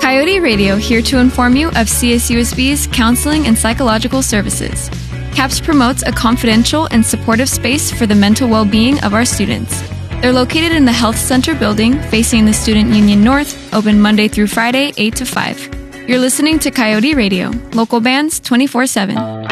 Coyote Radio, here to inform you of CSUSB's counseling and psychological services. CAPS promotes a confidential and supportive space for the mental well-being of our students. They're located in the Health Center building facing the Student Union North, open Monday through Friday, 8 to 5. You're listening to Coyote Radio, local bands 24/7.